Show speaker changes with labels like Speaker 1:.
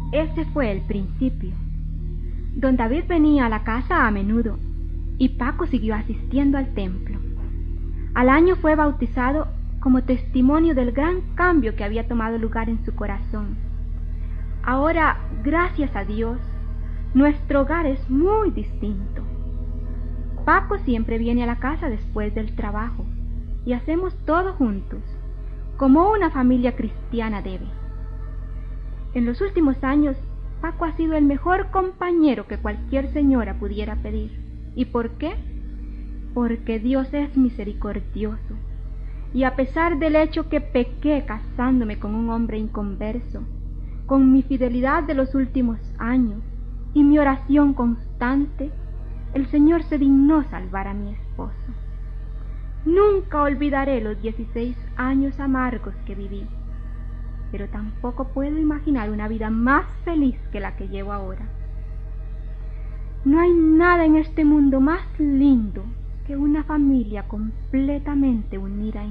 Speaker 1: Ese fue el principio. Don David venía a la casa a menudo y Paco siguió asistiendo al templo. Al año fue bautizado como testimonio del gran cambio que había tomado lugar en su corazón. Ahora, gracias a Dios, nuestro hogar es muy distinto. Paco siempre viene a la casa después del trabajo y hacemos todo juntos, como una familia cristiana debe. En los últimos años, Paco ha sido el mejor compañero que cualquier señora pudiera pedir. ¿Y por qué? Porque Dios es misericordioso. Y a pesar del hecho que pequé casándome con un hombre inconverso, con mi fidelidad de los últimos años y mi oración constante, el Señor se dignó salvar a mi esposo. Nunca olvidaré los 16 años amargos que viví, pero tampoco puedo imaginar una vida más feliz que la que llevo ahora. No hay nada en este mundo más lindo que una familia completamente unida